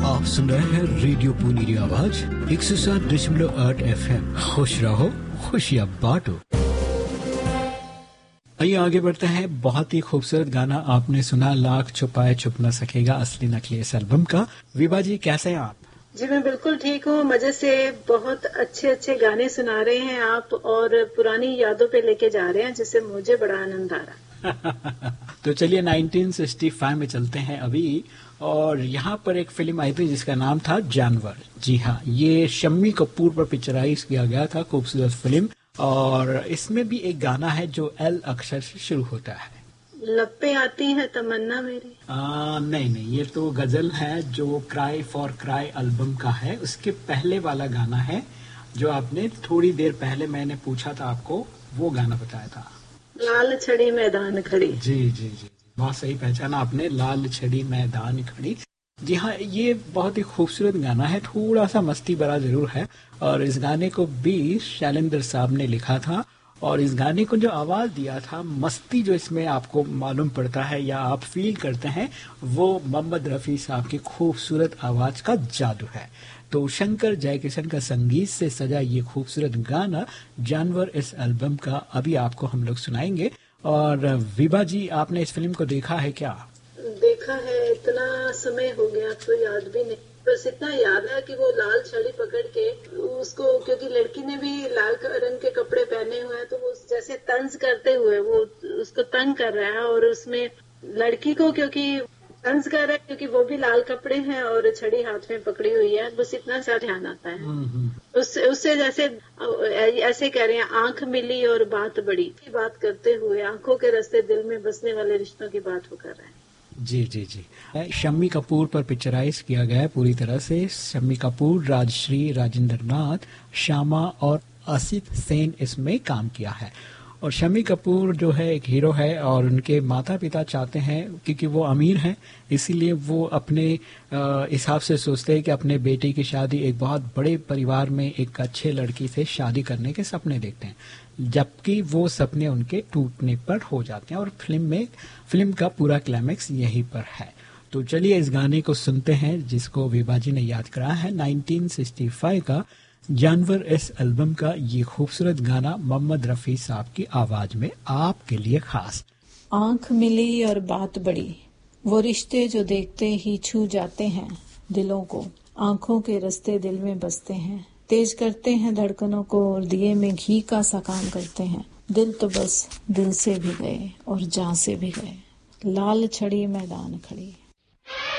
आप सुन रहे हैं रेडियो पुनी आवाज 107.8 FM। खुश रहो, खुशियाँ बांटो। आइए आगे बढ़ते हैं। बहुत ही खूबसूरत गाना आपने सुना, लाख छुपाए छुप न सकेगा, असली नकली इस एल्बम का। विभा जी कैसे हैं आप? जी मैं बिल्कुल ठीक हूँ, मजे से बहुत अच्छे अच्छे गाने सुना रहे हैं आप और पुरानी यादों पे लेके जा रहे हैं, जिससे मुझे बड़ा आनंद आ रहा। तो चलिए 1965 में चलते हैं अभी, और यहाँ पर एक फिल्म आई थी जिसका नाम था जानवर। जी हाँ, ये शम्मी कपूर पर पिक्चराइज किया गया था, खूबसूरत फिल्म। और इसमें भी एक गाना है जो एल अक्षर से शुरू होता है। लब पे आती है तमन्ना मेरी। नहीं, ये तो गजल है जो क्राई फॉर क्राई एल्बम का है। उसके पहले वाला गाना है जो आपने थोड़ी देर पहले मैंने पूछा था आपको, वो गाना बताया था, लाल छड़ी मैदान खड़ी। जी, बहुत सही पहचाना आपने, लाल छड़ी मैदान खड़ी। जी हाँ, ये बहुत ही खूबसूरत गाना है, थोड़ा सा मस्ती भरा जरूर है। और इस गाने को भी शैलेंद्र साहब ने लिखा था, और इस गाने को जो आवाज दिया था, मस्ती जो इसमें आपको मालूम पड़ता है या आप फील करते हैं, वो मोहम्मद रफी साहब की खूबसूरत आवाज का जादू है। तो शंकर जयकिशन का संगीत से सजा ये खूबसूरत गाना जानवर इस एल्बम का अभी आपको हम लोग सुनाएंगे। और विभा जी, आपने इस फिल्म को देखा है क्या? देखा है, इतना समय हो गया तो याद भी नहीं, बस इतना याद है कि वो लाल छड़ी पकड़ के उसको, क्योंकि लड़की ने भी लाल रंग के कपड़े पहने हुए हैं, तो वो जैसे तंज करते हुए वो उसको तंग कर रहा है, और उसमें लड़की को क्योंकि तंज कर रहा है क्योंकि वो भी लाल कपड़े हैं और छड़ी हाथ में पकड़ी हुई है, बस इतना सा ध्यान आता है। उससे जैसे ऐसे कह रहे हैं, आंख मिली और बात बड़ी की बात करते हुए, आंखों के रास्ते दिल में बसने वाले रिश्तों की बात वो कर रहे हैं। जी। शम्मी कपूर पर पिक्चराइज किया गया है पूरी तरह से। शम्मी कपूर, राजश्री, राजेंद्र नाथ, श्यामा और असित सेन इसमें काम किया है। और शम्मी कपूर जो है एक हीरो है, और उनके माता पिता चाहते हैं, क्योंकि वो अमीर हैं, इसीलिए वो अपने हिसाब से सोचते हैं कि अपने बेटे की शादी एक बहुत बड़े परिवार में एक अच्छे लड़की से शादी करने के सपने देखते हैं, जबकि वो सपने उनके टूटने पर हो जाते हैं। और फिल्म का पूरा क्लाइमेक्स यहीं पर है। तो चलिए इस गाने को सुनते हैं, जिसको विभा जी ने याद कराया है, 1965 का जानवर इस एल्बम का ये खूबसूरत गाना मोहम्मद रफी साहब की आवाज में आपके लिए खास। आंख मिली और बात बड़ी, वो रिश्ते जो देखते ही छू जाते हैं दिलों को, आंखों के रास्ते दिल में बसते हैं, तेज करते हैं धड़कनों को और दिए में घी का सा काम करते हैं। दिल तो बस दिल से भी गए और जान से भी गए, लाल छड़ी मैदान खड़ी।